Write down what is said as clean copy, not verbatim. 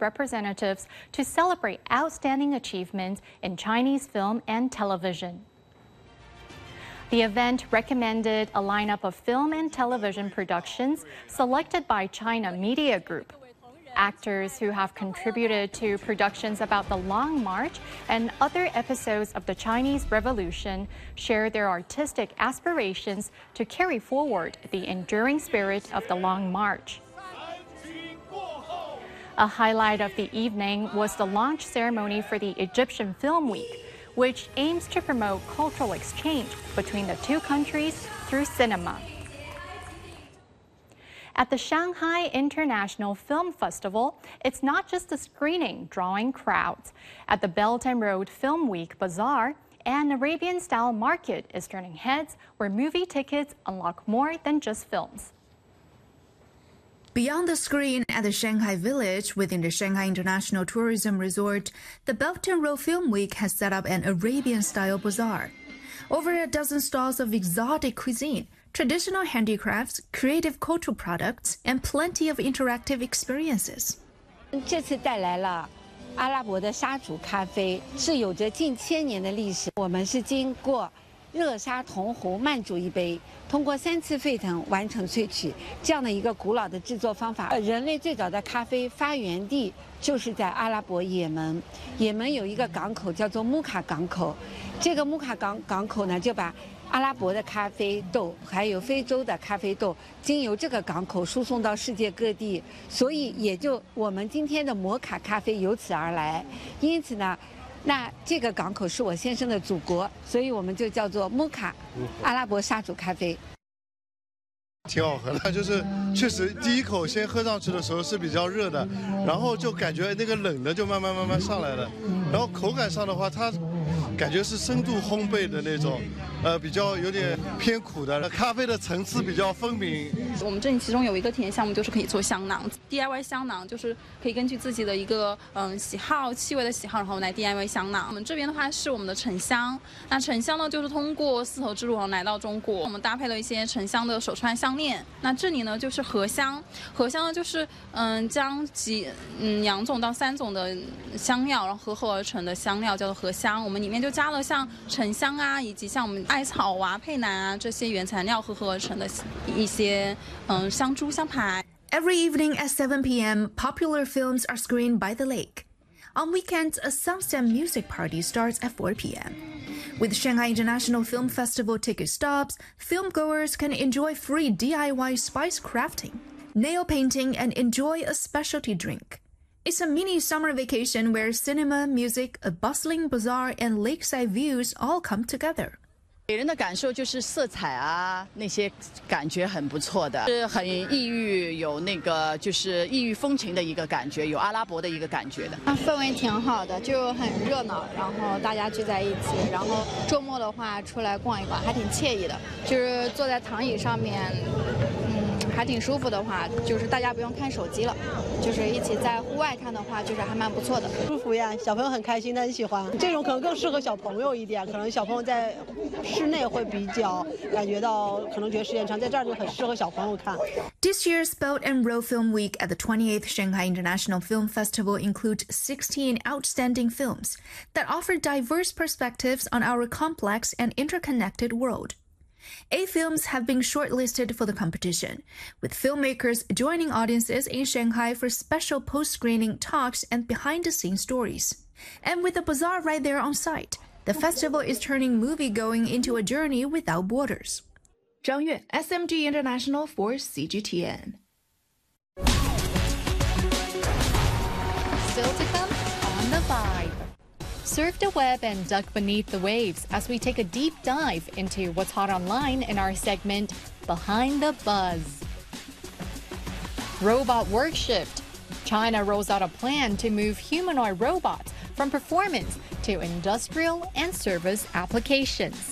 representatives to celebrate outstanding achievements in Chinese film and television. The event recommended a lineup of film and television productions selected by China Media Group. Actors who have contributed to productions about the Long March and other episodes of the Chinese Revolution share their artistic aspirations to carry forward the enduring spirit of the Long March. A highlight of the evening was the launch ceremony for the Egyptian Film Week, which aims to promote cultural exchange between the two countries through cinema. At the Shanghai International Film Festival, it's not just a screening drawing crowds. At the Belt and Road Film Week Bazaar, an Arabian-style market is turning heads where movie tickets unlock more than just films. Beyond the screen at the Shanghai Village within the Shanghai International Tourism Resort, the Belt and Road Film Week has set up an Arabian-style bazaar. Over a dozen stalls of exotic cuisine, traditional handicrafts, creative cultural products, and plenty of interactive experiences. 这次带来了阿拉伯的沙煮咖啡，是有着近1000年的历史。我们是经过热沙铜壶慢煮一杯，通过3次沸腾完成萃取，这样的一个古老的制作方法。人类最早的咖啡发源地就是在阿拉伯也门，也门有一个港口叫做穆卡港口，这个穆卡港口呢就把 阿拉伯的咖啡豆，还有非洲的咖啡豆，经由这个港口输送到世界各地，所以也就我们今天的摩卡咖啡由此而来。因此呢，那这个港口是我先生的祖国，所以我们就叫做摩卡阿拉伯沙煮咖啡。 挺好喝的，就是确实第一口先喝上去的时候是比较热的，然后就感觉那个冷的就慢慢上来了，然后口感上的话，它感觉是深度烘焙的那种，比较有点偏苦的，咖啡的层次比较分明。 我们这里其中有一个体验项目，就是可以做香囊 ，DIY 香囊，就是可以根据自己的一个喜好、气味的喜好，然后来 DIY 香囊。我们这边的话是我们的沉香，那沉香呢就是通过丝绸之路来到中国，我们搭配了一些沉香的手串项链。那这里呢就是荷香，荷香呢就是将2种到3种的香料，然后合合而成的香料叫做荷香。我们里面就加了像沉香啊，以及像我们艾草啊、佩兰啊这些原材料合合而成的一些香珠、香牌。 Every evening at 7 p.m., popular films are screened by the lake. On weekends, a sunset music party starts at 4 p.m. With Shanghai International Film Festival ticket stubs, filmgoers can enjoy free DIY spice crafting, nail painting, and enjoy a specialty drink. It's a mini summer vacation where cinema, music, a bustling bazaar, and lakeside views all come together. 给人的感受就是色彩啊，那些感觉很不错的，是很异域，有那个就是异域风情的一个感觉，有阿拉伯的一个感觉的。 氛围挺好的，就很热闹，然后大家聚在一起，然后周末的话出来逛一逛，还挺惬意的。就是坐在躺椅上面，还挺舒服的话，就是大家不用看手机了，就是一起在户外看的话，就是还蛮不错的。 舒服呀，小朋友很开心，他很喜欢。这种可能更适合小朋友一点，可能小朋友在 室内会比较感觉到，可能觉得时间长，在这儿就很适合小朋友看。 This year's Belt and Road Film Week at the 28th Shanghai International Film Festival includes 16 outstanding films that offer diverse perspectives on our complex and interconnected world. 8 films have been shortlisted for the competition, with filmmakers joining audiences in Shanghai for special post-screening talks and behind-the-scenes stories. And with the bazaar right there on site, the festival is turning movie-going into a journey without borders. Zhang Yue, SMG International for CGTN. Still to come on The Vibe. Surf the web and duck beneath the waves as we take a deep dive into what's hot online in our segment, Behind the Buzz. Robot Work Shift. China rolls out a plan to move humanoid robots from performance to industrial and service applications.